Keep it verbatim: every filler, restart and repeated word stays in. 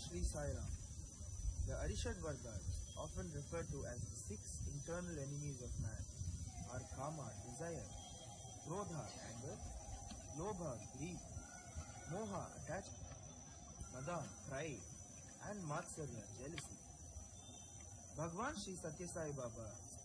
Sri Sai Ram. The Arishad Vargas, often referred to as the six internal enemies of man, are Kama, desire, Krodha, anger, Lobha, greed, Moha, attachment, Madan, pride, and Matsarya, jealousy. Bhagwan Sri Satya Sai Baba